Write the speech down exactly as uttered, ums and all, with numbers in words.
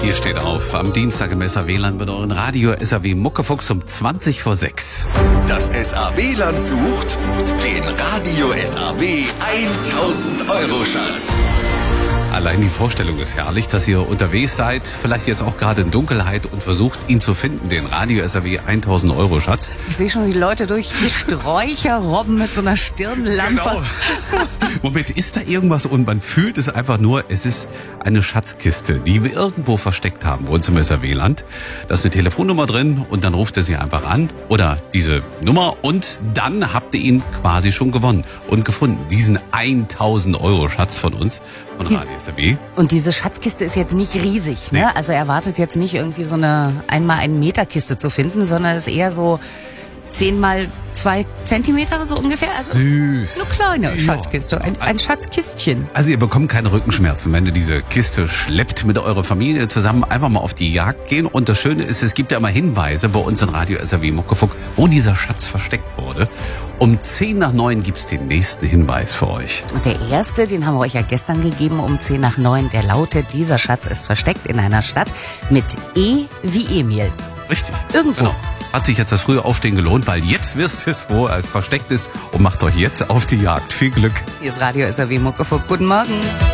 Ihr steht auf am Dienstag im S A W-Land mit euren Radio S A W Muckefuchs um zwanzig vor sechs. Das S A W-Land sucht den Radio S A W tausend Euro Schatz. Allein die Vorstellung ist herrlich, dass ihr unterwegs seid, vielleicht jetzt auch gerade in Dunkelheit und versucht, ihn zu finden, den Radio S A W tausend Euro Schatz. Ich sehe schon die Leute durch die Sträucher robben mit so einer Stirnlampe. Genau. Moment, ist da irgendwas und man fühlt es einfach nur, es ist eine Schatzkiste, die wir irgendwo versteckt haben, bei uns im S A W-Land. Da ist eine Telefonnummer drin und dann ruft ihr sie einfach an oder diese Nummer und dann habt ihr ihn quasi schon gewonnen und gefunden. Diesen tausend Euro Schatz von uns, von Radio S A W. Und diese Schatzkiste ist jetzt nicht riesig, ne? Nee. Also erwartet jetzt nicht irgendwie so eine einmal einen Meter Kiste zu finden, sondern ist eher so zehn mal zwei Zentimeter so ungefähr. Also Süß. eine kleine Ja. Schatzkiste, ein, ein Schatzkistchen. Also ihr bekommt keine Rückenschmerzen, wenn ihr diese Kiste schleppt mit eurer Familie zusammen, einfach mal auf die Jagd gehen. Und das Schöne ist, es gibt ja immer Hinweise bei uns in Radio S A W Muckefuck, wo dieser Schatz versteckt wurde. Um zehn nach neun gibt's den nächsten Hinweis für euch. Und der erste, den haben wir euch ja gestern gegeben um zehn nach neun, der lautet: Dieser Schatz ist versteckt in einer Stadt mit E wie Emil. Richtig. Irgendwo. Genau. Hat sich jetzt das frühe Aufstehen gelohnt, weil jetzt wisst ihr, wo er versteckt ist und macht euch jetzt auf die Jagd. Viel Glück. Hier ist Radio S A W Muckefuck. Guten Morgen.